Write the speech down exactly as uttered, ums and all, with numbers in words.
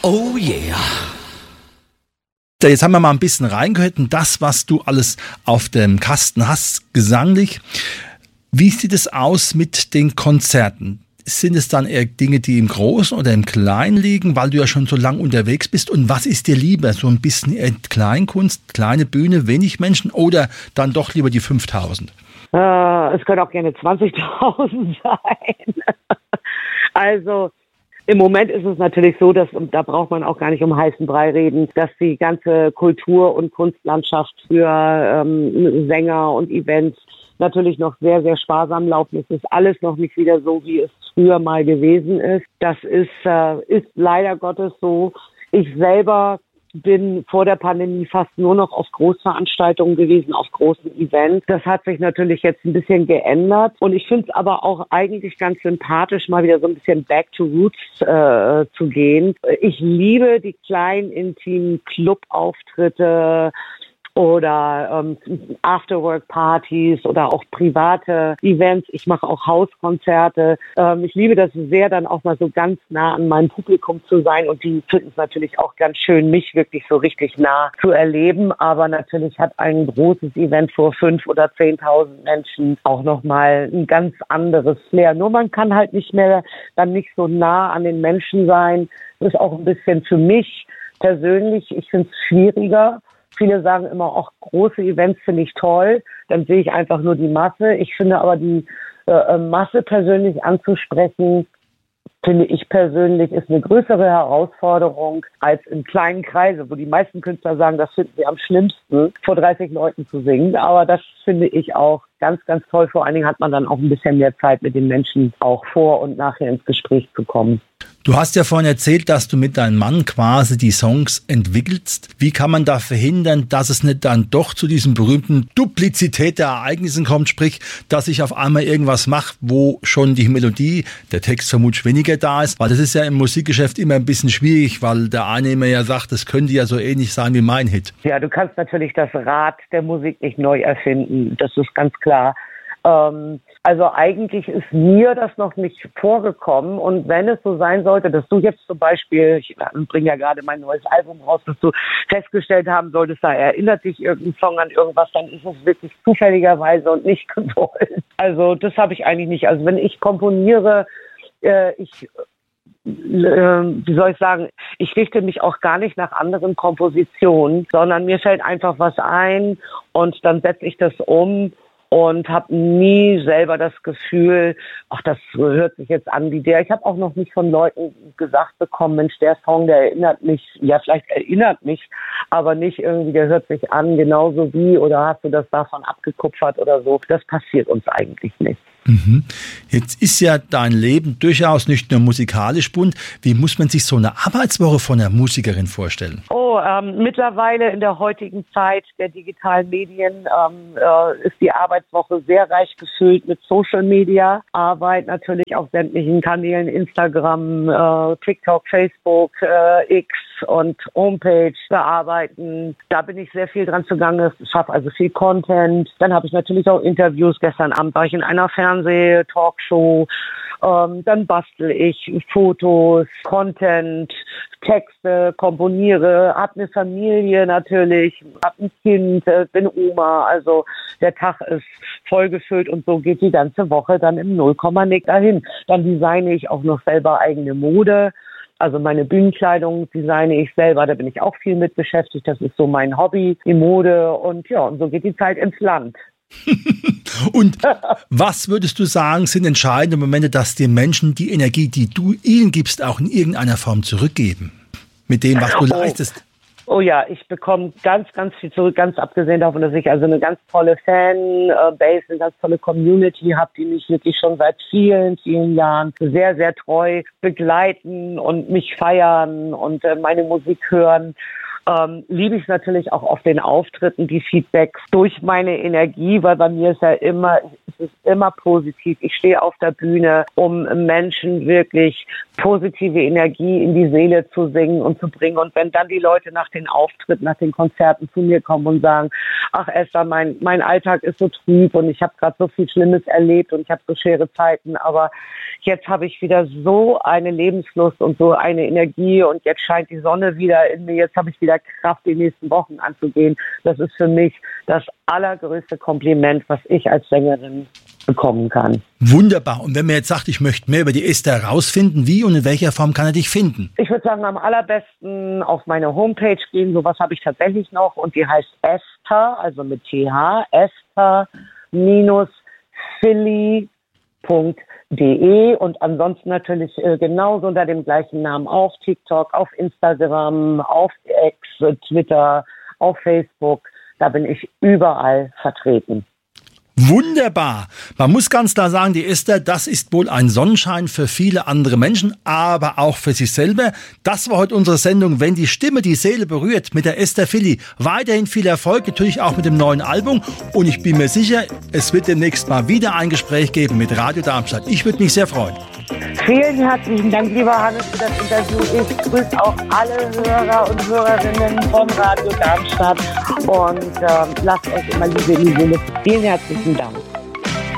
Oh yeah. Jetzt haben wir mal ein bisschen reingehört in das, was du alles auf dem Kasten hast, gesanglich. Wie sieht es aus mit den Konzerten? Sind es dann eher Dinge, die im Großen oder im Kleinen liegen, weil du ja schon so lang unterwegs bist? Und was ist dir lieber? So ein bisschen eher Kleinkunst, kleine Bühne, wenig Menschen oder dann doch lieber die fünftausend? Äh, es können auch gerne zwanzigtausend sein. Also im Moment ist es natürlich so, dass, und da braucht man auch gar nicht um heißen Brei reden, dass die ganze Kultur- und Kunstlandschaft für ähm, Sänger und Events natürlich noch sehr, sehr sparsam laufen. Es ist alles noch nicht wieder so, wie es früher mal gewesen ist. Das ist, äh, ist leider Gottes so. Ich selber bin vor der Pandemie fast nur noch auf Großveranstaltungen gewesen, auf großen Events. Das hat sich natürlich jetzt ein bisschen geändert. Und ich finde es aber auch eigentlich ganz sympathisch, mal wieder so ein bisschen back to roots äh, zu gehen. Ich liebe die kleinen, intimen Clubauftritte oder ähm, Afterwork-Partys oder auch private Events. Ich mache auch Hauskonzerte. Ähm, ich liebe das sehr, dann auch mal so ganz nah an meinem Publikum zu sein. Und die finden es natürlich auch ganz schön, mich wirklich so richtig nah zu erleben. Aber natürlich hat ein großes Event vor fünf oder zehntausend Menschen auch nochmal ein ganz anderes Flair. Nur man kann halt nicht mehr dann nicht so nah an den Menschen sein. Das ist auch ein bisschen für mich persönlich, ich finde es schwieriger. Viele sagen immer, auch große Events finde ich toll, dann sehe ich einfach nur die Masse. Ich finde aber die äh, Masse persönlich anzusprechen, finde ich persönlich, ist eine größere Herausforderung als in kleinen Kreise, wo die meisten Künstler sagen, das finden sie am schlimmsten, vor dreißig Leuten zu singen. Aber das finde ich auch ganz, ganz toll. Vor allen Dingen hat man dann auch ein bisschen mehr Zeit, mit den Menschen auch vor und nachher ins Gespräch zu kommen. Du hast ja vorhin erzählt, dass du mit deinem Mann quasi die Songs entwickelst. Wie kann man da verhindern, dass es nicht dann doch zu diesem berühmten Duplizität der Ereignissen kommt, sprich, dass ich auf einmal irgendwas mache, wo schon die Melodie, der Text vermutlich weniger da ist, weil das ist ja im Musikgeschäft immer ein bisschen schwierig, weil der eine immer ja sagt, das könnte ja so ähnlich sein wie mein Hit. Ja, du kannst natürlich das Rad der Musik nicht neu erfinden, das ist ganz klar. Ähm, also eigentlich ist mir das noch nicht vorgekommen und wenn es so sein sollte, dass du jetzt zum Beispiel, ich bringe ja gerade mein neues Album raus, dass du festgestellt haben solltest, da erinnert dich irgendein Song an irgendwas, dann ist es wirklich zufälligerweise und nicht gewollt. Also das habe ich eigentlich nicht. Also wenn ich komponiere, äh, ich wie soll ich sagen, ich richte mich auch gar nicht nach anderen Kompositionen, sondern mir fällt einfach was ein und dann setze ich das um und habe nie selber das Gefühl, ach, das hört sich jetzt an wie der. Ich habe auch noch nicht von Leuten gesagt bekommen, Mensch, der Song, der erinnert mich, ja, vielleicht erinnert mich, aber nicht irgendwie, der hört sich an genauso wie oder hast du das davon abgekupfert oder so. Das passiert uns eigentlich nicht. Mhm. Jetzt ist ja dein Leben durchaus nicht nur musikalisch bunt. Wie muss man sich so eine Arbeitswoche von einer Musikerin vorstellen? Oh, ähm, mittlerweile in der heutigen Zeit der digitalen Medien ähm, äh, ist die Arbeitswoche sehr reich gefüllt mit Social Media Arbeit, natürlich auf sämtlichen Kanälen, Instagram, äh, TikTok, Facebook, äh, X und Homepage bearbeiten. Da bin ich sehr viel dran zugange. Ich schaffe also viel Content. Dann habe ich natürlich auch Interviews. Gestern Abend war ich in einer Fernseh-Talkshow. Ähm, dann bastel ich Fotos, Content, Texte, komponiere, hab eine Familie natürlich, hab ein Kind, äh, bin Oma. Also der Tag ist vollgefüllt und so geht die ganze Woche dann im Nullkomma-Nick dahin. Dann designe ich auch noch selber eigene Mode. Also meine Bühnenkleidung designe ich selber, da bin ich auch viel mit beschäftigt. Das ist so mein Hobby, die Mode und ja, und so geht die Zeit ins Land. Und was würdest du sagen, sind entscheidende Momente, dass die Menschen die Energie, die du ihnen gibst, auch in irgendeiner Form zurückgeben? Mit dem, was du oh. leistest? Oh ja, ich bekomme ganz, ganz viel zurück, ganz abgesehen davon, dass ich also eine ganz tolle Fanbase, eine ganz tolle Community habe, die mich wirklich schon seit vielen, vielen Jahren sehr, sehr treu begleiten und mich feiern und äh, meine Musik hören. ähm, liebe ich es natürlich auch auf den Auftritten, die Feedbacks durch meine Energie, weil bei mir ist ja immer, es ist immer positiv. Ich stehe auf der Bühne, um Menschen wirklich positive Energie in die Seele zu singen und zu bringen. Und wenn dann die Leute nach den Auftritten, nach den Konzerten zu mir kommen und sagen, ach Esther, mein, mein Alltag ist so trüb und ich habe gerade so viel Schlimmes erlebt und ich habe so schwere Zeiten, aber jetzt habe ich wieder so eine Lebenslust und so eine Energie und jetzt scheint die Sonne wieder in mir, jetzt habe ich wieder Kraft, die nächsten Wochen anzugehen. Das ist für mich das allergrößte Kompliment, was ich als Sängerin bekommen kann. Wunderbar. Und wenn man jetzt sagt, ich möchte mehr über die Esther herausfinden, wie und in welcher Form kann er dich finden? Ich würde sagen, am allerbesten auf meine Homepage gehen. Sowas habe ich tatsächlich noch und die heißt Esther, also mit T H, Esther minus Philly Punkt de und ansonsten natürlich äh, genauso unter dem gleichen Namen auf TikTok, auf Instagram, auf X, Twitter, auf Facebook. Da bin ich überall vertreten. Wunderbar. Man muss ganz klar sagen, die Esther, das ist wohl ein Sonnenschein für viele andere Menschen, aber auch für sich selber. Das war heute unsere Sendung, wenn die Stimme die Seele berührt, mit der Esther Philly. Weiterhin viel Erfolg, natürlich auch mit dem neuen Album. Und ich bin mir sicher, es wird demnächst mal wieder ein Gespräch geben mit Radio Darmstadt. Ich würde mich sehr freuen. Vielen herzlichen Dank, lieber Hannes, für das Interview. Ich grüße auch alle Hörer und Hörerinnen von Radio Darmstadt und äh, lasst euch immer Liebe in die Seele. Vielen herzlichen Dank.